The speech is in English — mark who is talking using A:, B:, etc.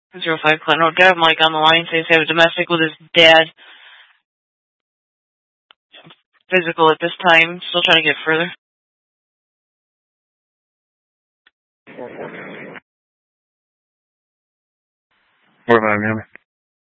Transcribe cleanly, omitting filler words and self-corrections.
A: 05 Clinton Road. Got Mike on the line. Says he have a domestic with his dad. Physical at this time. Still trying to get further.
B: What about him?